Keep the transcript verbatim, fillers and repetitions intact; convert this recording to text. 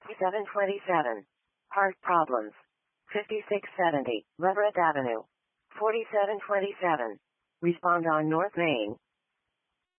seven twenty-seven. Heart problems. fifty-six seventy. Leverett Avenue. forty-seven twenty-seven. Respond on North Main.